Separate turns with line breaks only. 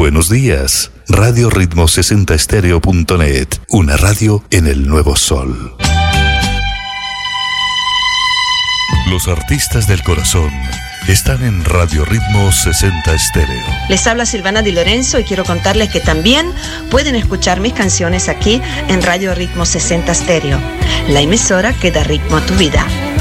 Buenos días. Radio Ritmo 60stereo.net, una radio en el nuevo sol. Los artistas del corazón están en Radio Ritmo 60 Stereo.
Les habla Silvana Di Lorenzo y quiero contarles que también pueden escuchar mis canciones aquí en Radio Ritmo 60 Stereo, la emisora que da ritmo a tu vida.